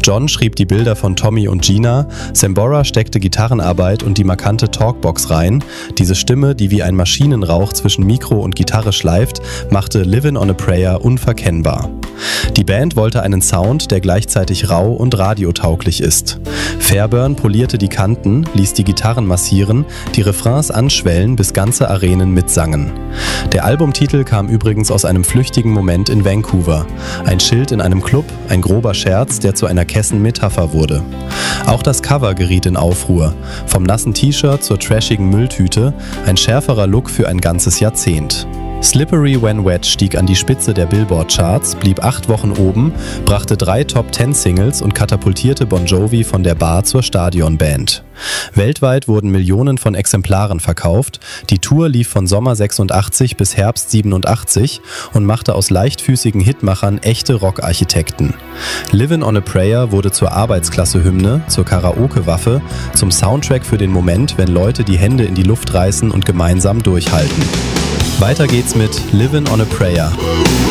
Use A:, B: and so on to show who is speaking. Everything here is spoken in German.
A: John schrieb die Bilder von Tommy und Gina, Sambora steckte Gitarrenarbeit und die markante Talkbox rein. Diese Stimme, die wie ein Maschinenrauch zwischen Mikro und Gitarre schleift, machte Livin' on a Prayer unverkennbar. Die Band wollte einen Sound, der gleichzeitig rau und radiotauglich ist. Fairbairn polierte die Kanten, ließ die Gitarren massieren, die Refrains anschwellen, bis ganze Arenen mitsangen. Der Albumtitel kam übrigens aus einem flüchtigen Moment in Vancouver. Ein Schild in einem Club, ein grober Scherz, der zu einer Kessenmetapher wurde. Auch das Cover geriet in Aufruhr. Vom nassen T-Shirt zur trashigen Mülltüte, ein schärferer Look für ein ganzes Jahrzehnt. Slippery When Wet stieg an die Spitze der Billboard-Charts, blieb 8 Wochen oben, brachte 3 Top-10-Singles und katapultierte Bon Jovi von der Bar zur Stadionband. Weltweit wurden Millionen von Exemplaren verkauft, die Tour lief von Sommer 86 bis Herbst 87 und machte aus leichtfüßigen Hitmachern echte Rockarchitekten. Livin' on a Prayer wurde zur Arbeitsklasse-Hymne, zur Karaoke-Waffe, zum Soundtrack für den Moment, wenn Leute die Hände in die Luft reißen und gemeinsam durchhalten. Weiter geht's mit Livin' on a Prayer.